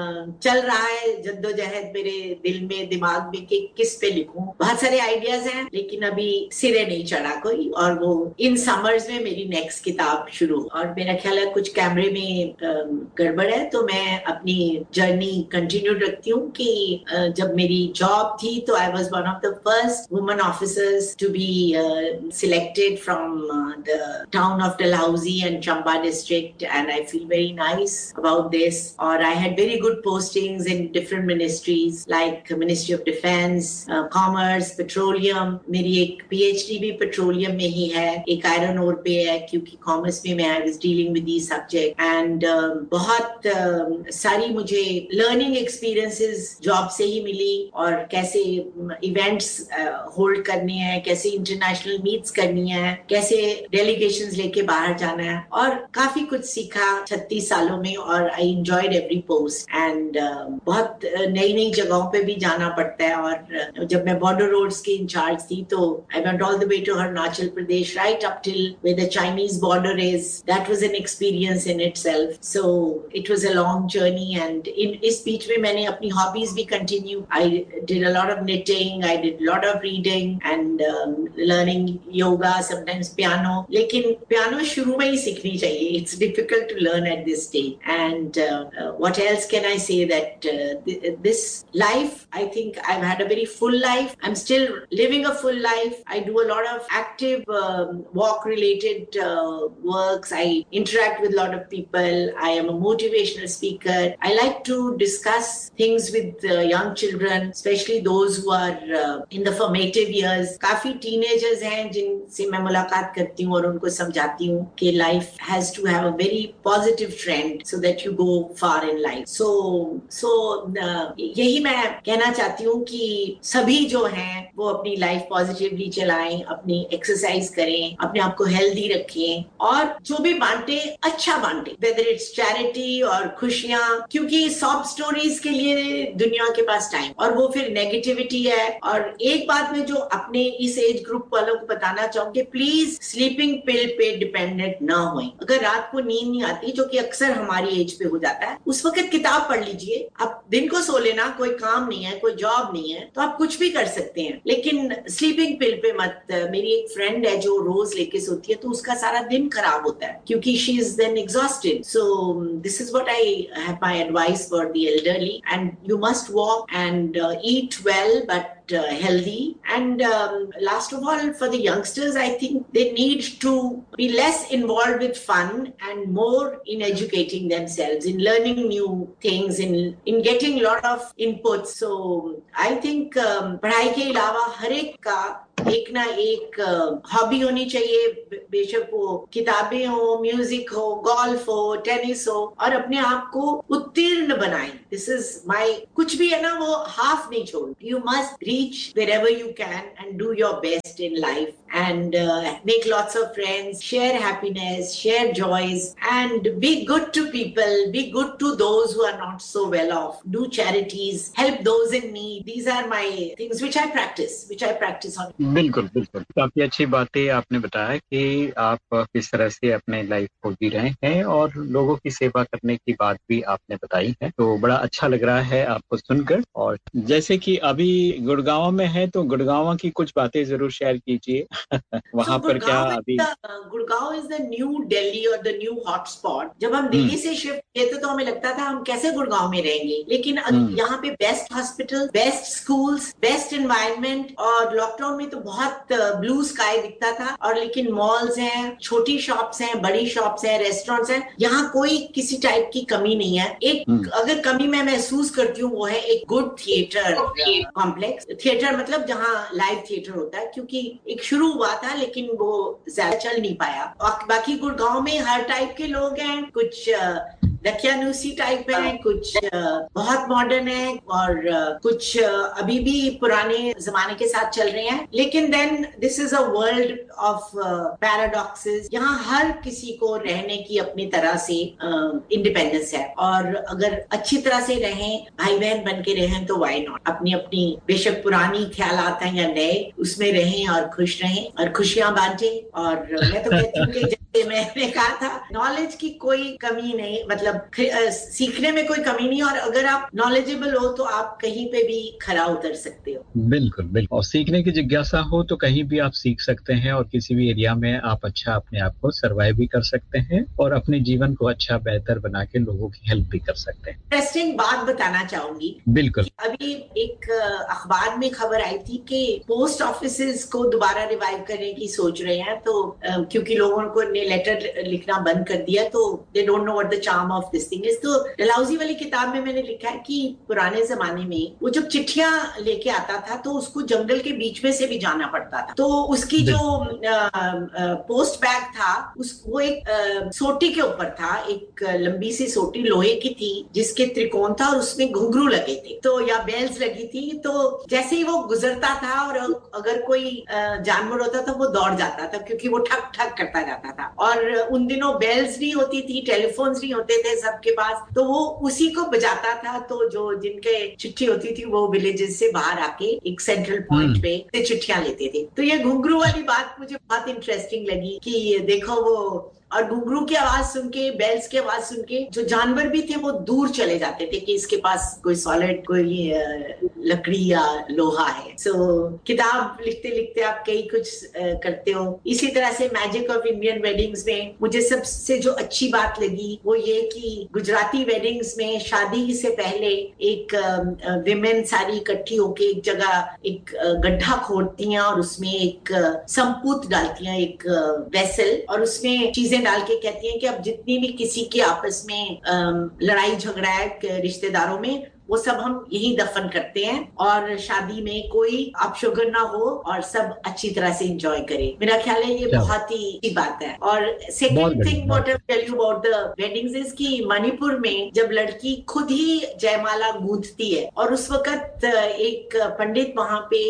चल रहा है जद्दोजहद मेरे दिल में, दिमाग में कि किस पे लिखूं। बहुत सारे आइडियाज हैं, लेकिन अभी सिरे नहीं चढ़ा कोई, और वो इन समर्स में मेरी नेक्स्ट किताब शुरू। और मेरा ख्याल है कुछ कैमरे में गड़बड़ है, तो मैं अपनी जर्नी कंटिन्यू रखती हूँ कि जब मेरी जॉब थी तो I was one of the first women officers to be selected from the town of Dalhousie and Chamba district, and I feel very nice about this. और I had very good postings in different ministries like ministry of defence, commerce, petroleum. मेरी एक PhD भी petroleum में ही है, एक iron ore पे है, क्योंकि कॉमर्स में मैं I was dealing with these subject. And बहुत uh, सारी मुझे लर्निंग एक्सपीरियंसेस जॉब से ही मिली, और कैसे इवेंट्स होल्ड uh, करने हैं, कैसे इंटरनेशनल मीट्स करनी है, कैसे डेलीगेशंस लेके बाहर जाना है, और काफी कुछ सीखा छत्तीस सालों में। और I enjoyed every post, and बहुत नई नई जगहों पे भी जाना पड़ता है। और जब मैं बॉर्डर रोड्स की इंचार्ज थी, तो I went all the way to Arunachal Pradesh, right up till where the Chinese border is. That was an experience in itself. So it was a long journey, and in इस बीच में मैंने अपनी hobbies भी continue. I did a lot of knitting, I did lot of reading and learning yoga, sometimes piano. लेकिन piano शुरू में ही सीखनी चाहिए, it's difficult to learn at this stage. And what else can I say that this life, I think I've had a very full life. I'm still living a full life. I do a lot of active um, walk related uh, works. I interact with a lot of people. I am a motivational speaker. I like to discuss things with uh, young children, especially those who are uh, in the formative years. काफी teenagers हैं जिनसे मैं मुलाकात करती हूँ और उनको समझाती हूँ कि life has to have a very positive trend so that you go far in life. So so uh, यही मैं कहना चाहती हूँ कि सभी जो हैं वो अपनी लाइफ पॉजिटिवली चलाएं, अपनी एक्सरसाइज करें, अपने आप को हेल्दी रखें, और जो भी बांटे अच्छा बांटे, वेदर इट्स चैरिटी और खुशियां, क्योंकि सॉफ्ट स्टोरीज के लिए दुनिया के पास टाइम, और वो फिर नेगेटिविटी है। और एक बात में जो अपने इस एज ग्रुप वालों को बताना चाहूंगी, प्लीज स्लीपिंग पिल पे डिपेंडेंट ना होए। अगर रात को नींद नहीं आती, जो कि अक्सर हमारी एज पे हो जाता है, उस वक्त किताब पढ़ लीजिए। अब दिन को सो लेना कोई काम नहीं है, है, कोई जॉब नहीं है, तो आप कुछ भी कर सकते हैं, लेकिन स्लीपिंग पिल पे मत। मेरी एक फ्रेंड है जो रोज लेके सोती है, तो उसका सारा दिन खराब होता है क्योंकि she is then exhausted. So this is what I have my advice for the elderly, and you must walk and eat well but Uh, healthy, and um, last of all, for the youngsters, I think they need to be less involved with fun and more in educating themselves, in learning new things, in in getting a lot of inputs. So I think um, पढ़ाई के अलावा हर एक का एक ना एक hobby uh, होनी चाहिए, बेशक वो किताबें हो, म्यूजिक हो, गोल्फ हो, टेनिस हो, और अपने आप को उत्तीर्ण बनाएं. दिस इज माय, कुछ भी है ना वो हाफ नहीं छोड़. You must reach wherever you can and do your best in life, and uh, make lots of friends, share happiness, share joys, and be good to people, be good to those who are not so well off, do charities, help those in need. These are my things which I practice, which I practice on. बिल्कुल बिल्कुल, काफी अच्छी बातें आपने बताया कि आप किस तरह से अपने लाइफ को जी रहे हैं और लोगों की सेवा करने की बात भी आपने बताई है, तो बड़ा अच्छा लग रहा है आपको सुनकर. और जैसे कि अभी गुड़गांव में है, तो गुड़गांव की कुछ बातें जरूर शेयर कीजिए. वहाँ so, पर क्या अभी Gurgaon is the new Delhi और द न्यू हॉटस्पॉट. जब हम दिल्ली से शिफ्ट किए थे तो हमें लगता था हम कैसे गुड़गांव में रहेंगे, लेकिन यहाँ पे best hospital, best schools, best environment, और लॉकडाउन में तो बहुत ब्लू स्काई दिखता था. और लेकिन मॉल्स हैं, छोटी शॉप्स हैं, बड़ी शॉप्स हैं, रेस्टोरेंट्स हैं, यहाँ कोई किसी टाइप की कमी नहीं है. एक अगर कमी मैं महसूस करती हूँ वो है एक गुड थिएटर कॉम्प्लेक्स. थिएटर मतलब जहाँ लाइव थिएटर होता है, क्योंकि एक शुरू हुआ था लेकिन वो ज्यादा चल नहीं पाया. और बाकी गुड़गांव में हर टाइप के लोग हैं, कुछ दकियानूसी टाइप है, कुछ बहुत मॉडर्न है, और कुछ अभी भी पुराने जमाने के साथ चल रहे हैं. लेकिन then this is a world of paradoxes. यहाँ हर किसी को रहने की अपनी तरह से इंडिपेंडेंस है, और अगर अच्छी तरह से रहें, भाई बहन बन के रहें, तो वाई नॉट. अपनी अपनी बेशक पुरानी ख्यालात हैं या नए, उसमें रहें और खुश रहें और खुशियां बांटें. और मैं तो कहती हूँ कि जैसे मैंने कहा था, नॉलेज की कोई कमी नहीं, मतलब सीखने में कोई कमी नहीं, और अगर आप नॉलेजेबल हो तो आप कहीं पे भी खरा उतर सकते हो. बिल्कुल बिल्कुल, और सीखने की जिज्ञासा हो तो कहीं भी आप सीख सकते हैं, और किसी भी एरिया में आप अच्छा अपने आप को सर्वाइव भी कर सकते हैं और अपने जीवन को अच्छा बेहतर बना के लोगों की हेल्प भी कर सकते हैं. इंटरेस्टिंग बात बताना चाहूंगी. बिल्कुल. अभी एक अखबार में खबर आई थी कि पोस्ट ऑफिसेज को दोबारा रिवाइव करने की सोच रहे हैं, तो क्योंकि लोगों को ने लेटर लिखना बंद कर दिया, तो they don't know what the charm of this thing is. तो डलहौजी वाली किताब में मैंने लिखा है कि पुराने जमाने में वो जब चिट्ठियां लेके आता था तो उसको जंगल के बीच में से भी जाना पड़ता था. तो उसकी जो आ, आ, पोस्ट बैग था, उस वो एक आ, सोटी के ऊपर था, एक लंबी सी सोटी लोहे की थी जिसके त्रिकोण था और उसमें घुंघरू लगे थे, तो या बेल्स लगी थी. तो जैसे ही वो गुजरता था और अगर कोई जानवर होता था वो दौड़ जाता था, क्योंकि वो ठक ठक करता जाता था. और उन दिनों बेल्स नहीं होती थी, टेलीफोन्स नहीं होते थे सबके पास, तो वो उसी को बजाता था. तो जो जिनके चिट्ठी होती थी वो विलेजेस से बाहर आके एक सेंट्रल पॉइंट पे चिट्ठियां लेते थे. तो ये घुंघरू वाली बात मुझे बहुत इंटरेस्टिंग लगी कि देखो वो, और घुंघरू की आवाज सुन के, बेल्स की आवाज सुन के जो जानवर भी थे वो दूर चले जाते थे कि इसके पास कोई सॉलिड, कोई लकड़ी या लोहा है. सो so, किताब लिखते लिखते आप कई कुछ करते हो. इसी तरह से मैजिक ऑफ इंडियन वेडिंग्स में मुझे सबसे जो अच्छी बात लगी वो ये कि गुजराती वेडिंग्स में शादी से पहले एक विमेन सारी इकट्ठी होके एक जगह एक गड्ढा खोदती हैं और उसमें एक संपूत डालती हैं, एक वेसल, और उसमें चीजें डाल के कहती हैं कि अब जितनी भी किसी के आपस में लड़ाई झगड़ा है रिश्तेदारों में, वो सब हम यही दफन करते हैं, और शादी में कोई अपशगुन ना हो और सब अच्छी तरह से एंजॉय करें. मेरा ख्याल है ये बहुत ही अच्छी बात है. और second thing what I tell you about the weddings is कि मणिपुर में जब लड़की खुद ही जयमाला गूंथती है और उस वक्त एक पंडित वहां पे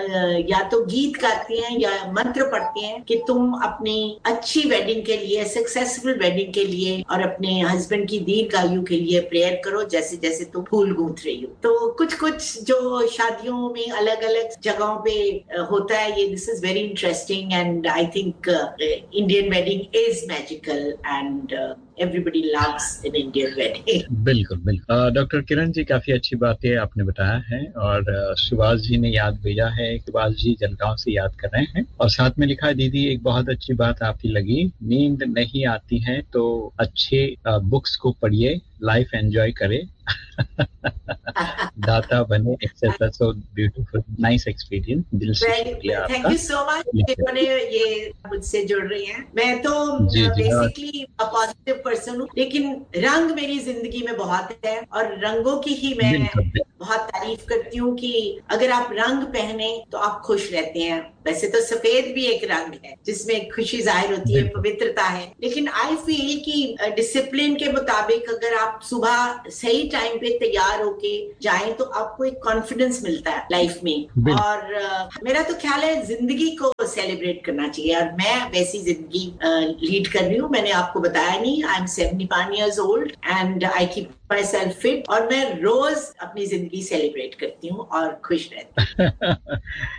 या तो गीत गाते हैं या मंत्र पढ़ते हैं कि तुम अपनी अच्छी वेडिंग के लिए, सक्सेसफुल वेडिंग के लिए और अपने हस्बैंड की दीर्घ आयु के लिए प्रेयर करो, जैसे जैसे तुम फूल गूंथ गूंथ रही हूँ। तो कुछ कुछ जो शादियों में अलग अलग जगहों पे होता है, ये this is very interesting and I think Indian wedding is magical and everybody loves an Indian wedding. बिल्कुल बिल्कुल। डॉक्टर किरण जी, काफी अच्छी बातें आपने बताया है और सुभाष जी ने याद भेजा है, सुभाष जी जलगांव से याद कर रहे हैं और साथ में लिखा है, दीदी एक बहुत अच्छी बात आपकी लगी, नींद नहीं आती है तो अच्छे बुक्स को पढ़िए, लाइफ एंजॉय करें, दाता बने etcetera. So beautiful, nice experience, दिल से शुक्रिया आपका। थैंक यू सो मच जिन्होंने ये मुझसे जुड़ रही हैं। मैं तो बेसिकली अ पॉजिटिव पर्सन हूँ, लेकिन रंग मेरी जिंदगी में बहुत है और रंगों की ही मैं बहुत तारीफ करती हूँ कि अगर आप रंग पहने तो आप खुश रहते हैं। वैसे तो सफेद भी एक रंग है जिसमें खुशी जाहिर होती है, पवित्रता है, लेकिन आई फील कि डिसिप्लिन के मुताबिक अगर आप सुबह सही टाइम पे तैयार होके जाएं तो आपको एक कॉन्फिडेंस मिलता है लाइफ में। और uh, मेरा तो ख्याल है जिंदगी को सेलिब्रेट करना चाहिए और मैं वैसी जिंदगी लीड uh, कर रही हूँ। मैंने आपको बताया नहीं, I am seventy one years old and I keep my self fit और मैं रोज अपनी जिंदगी सेलिब्रेट करती हूँ और खुश रहती हूँ।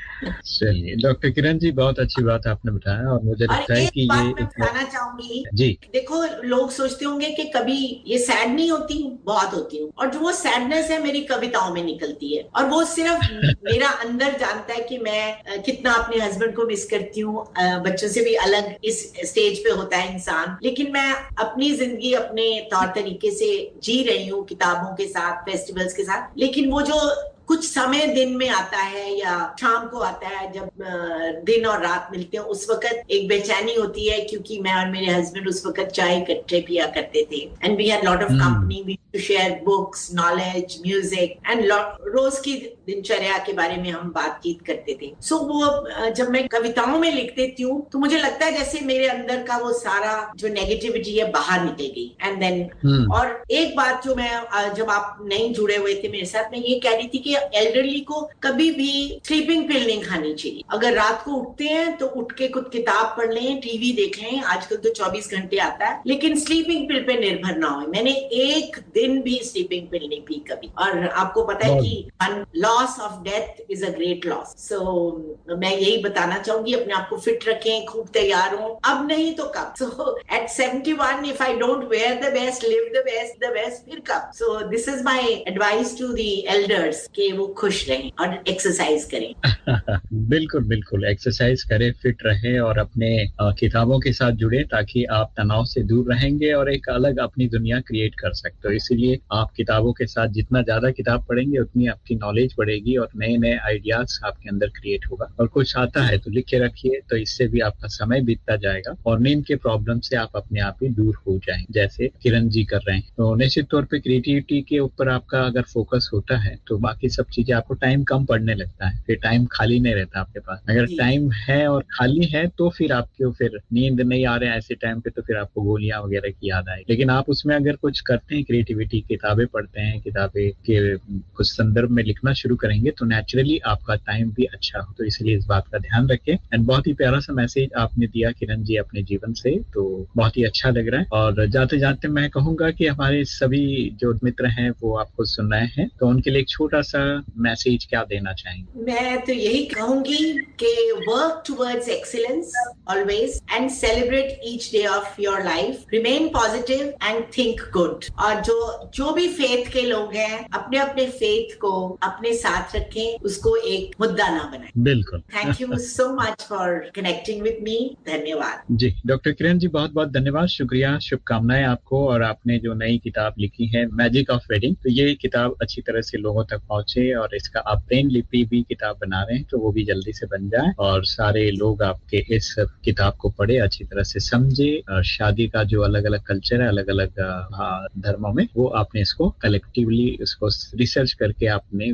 चलिए डॉक्टर किरण जी, बहुत अच्छी बात आपने बताया और मुझे लगता है कि ये मैं बताना चाहूंगी जी, देखो लोग सोचते होंगे कि कभी ये सैड नहीं होती, बहुत होती हूँ और जो वो सैडनेस है मेरी कविताओं में निकलती है और वो सिर्फ मेरा अंदर जानता है कि मैं कितना अपने हस्बैंड को मिस करती हूँ। बच्चों से भी अलग इस स्टेज पे होता है इंसान, लेकिन मैं अपनी जिंदगी अपने तौर तरीके से जी रही हूँ, किताबों के साथ, फेस्टिवल्स के साथ। लेकिन वो जो कुछ समय दिन में आता है या शाम को आता है जब दिन और रात मिलते हैं, उस वक्त एक बेचैनी होती है क्योंकि मैं और मेरे हस्बैंड उस वक्त चाय इकट्ठे पिया करते थे and we had lot of company, we to share books, knowledge, music and रोज की दिनचर्या के बारे में हम बातचीत करते थे। सो so, वो जब मैं कविताओं में लिख देती हूँ तो मुझे लगता है जैसे मेरे अंदर का वो सारा जो नेगेटिविटी है बाहर निकल गई एंड देन hmm. और एक बात जो मैं जब आप नहीं जुड़े हुए थे मेरे साथ, मैं ये कह रही थी कि एल्डरली को कभी भी स्लीपिंग पिल नहीं खानी चाहिए। अगर रात को उठते हैं तो उठ के कुछ किताब पढ़ लें, टीवी देख लें, आजकल तो चौबीस घंटे आता है, लेकिन स्लीपिंग पिल पे निर्भर ना हो। मैंने एक दिन भी स्लीपिंग पिल नहीं पी कभी। और आपको पता है कि loss of death is a great loss. सो मैं यही बताना चाहूंगी, अपने आप को फिट रखें, खूब तैयार हो, अब नहीं तो कब। सो eight seventy one if I don't wear the best, live the best, the best, फिर कब। So this is my advice to the elders कि वो खुश रहें और एक्सरसाइज करें। बिल्कुल बिल्कुल, एक्सरसाइज करें, फिट रहें और अपने किताबों के साथ जुड़े ताकि आप तनाव से दूर रहेंगे और एक अलग अपनी दुनिया क्रिएट कर सकते हो। इसीलिए आप किताबों के साथ जितना ज्यादा किताब पढ़ेंगे उतनी आपकी नॉलेज बढ़ेगी और नए नए आइडियाज आपके अंदर क्रिएट होगा। और कुछ आता है तो लिख के रखिए, तो इससे भी आपका समय बीतता जाएगा और नींद के प्रॉब्लम से आप अपने आप ही दूर हो जाएंगे, जैसे किरण जी कर रहे हैं। तो निश्चित तौर पर क्रिएटिविटी के ऊपर आपका अगर फोकस होता है तो बाकी सब चीजें आपको टाइम कम पड़ने लगता है, फिर टाइम खाली नहीं रहता आपके पास। अगर टाइम है और खाली है तो फिर आपको फिर नींद नहीं आ रहे हैं ऐसे टाइम पे, तो फिर आपको गोलियां वगैरह की याद आए। लेकिन आप उसमें अगर कुछ करते हैं, क्रिएटिविटी, किताबें पढ़ते हैं, किताबें के कुछ संदर्भ में लिखना शुरू करेंगे तो नेचुरली आपका टाइम भी अच्छा हो। तो इसलिए इस बात का ध्यान रखें। एंड बहुत ही प्यारा सा मैसेज आपने दिया किरण जी अपने जीवन से, तो बहुत ही अच्छा लग रहा है। और जाते जाते मैं कहूंगा कि हमारे सभी जो मित्र हैं वो आपको सुन रहे हैं, तो उनके लिए एक छोटा सा मैसेज क्या देना चाहेंगे? मैं तो यही कहूंगी कि work towards excellence always and celebrate each day of your life, remain positive and think good. और जो जो भी फेथ के लोग हैं अपने अपने फेथ को अपने साथ रखें, उसको एक मुद्दा ना बनाएं। बिल्कुल। Thank you so much for connecting with me. धन्यवाद जी डॉक्टर किरण जी, बहुत बहुत धन्यवाद, शुक्रिया, शुभकामनाएं आपको। और आपने जो नई किताब लिखी है मैजिक ऑफ वेडिंग, तो ये किताब अच्छी तरह से लोगों तक पहुंचे और इसका आप ब्रेन लिपि भी किताब बना रहे हैं तो वो भी जल्दी से बन जाए और सारे लोग आपके इस किताब को पढ़े, अच्छी तरह से समझे। शादी का जो अलग अलग कल्चर है अलग अलग धर्मों में, वो आपने इसको कलेक्टिवली इसको रिसर्च करके आपने विचार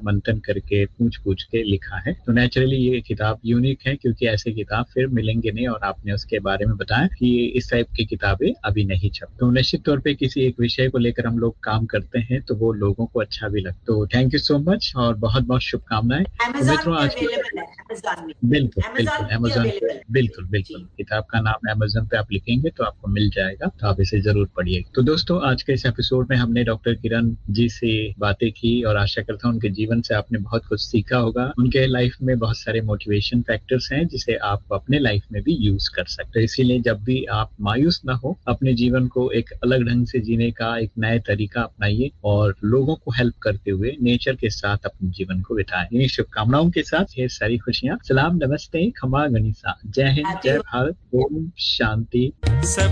मंथन करके पूछ पूछ के लिखा है। तो नेचुरली ये किताब यूनिक है क्योंकि ऐसे किताब फिर मिलेंगे नहीं, और आपने उसके बारे में बताया कि इस टाइप की किताबें अभी नहीं छप। तो निश्चित तौर पे किसी एक विषय को लेकर हम लोग काम करते हैं तो वो लोगों को अच्छा भी लगता है। तो थैंक यू सो मच और बहुत बहुत शुभकामनाएं। तो मित्रों आज की बिल्कुल बिल्कुल अमेज़न पे बिल्कुल बिल्कुल किताब का नाम अमेज़न पे आप लिखेंगे तो आपको मिल जाएगा, तो आप इसे जरूर पढ़िए। तो दोस्तों आज के इस एपिसोड में हमने डॉक्टर किरण जी से बातें की और आशा करता हूँ उनके जीवन से आपने बहुत कुछ सीखा होगा। उनके लाइफ में बहुत सारे मोटिवेशन फैक्टर्स हैं जिसे आप अपने लाइफ में भी यूज कर सकते हैं। इसीलिए जब भी आप मायूस ना हो, अपने जीवन को एक अलग ढंग से जीने का एक नया तरीका अपनाइए और लोगों को हेल्प करते हुए नेचर के साथ अपने जीवन को बिताएं। इन्हीं शुभकामनाओं के साथ ढेर सारी खुशियां। सलाम, नमस्ते, खमा गनीसा, जय हिंद, जय भारत, ओम शांति।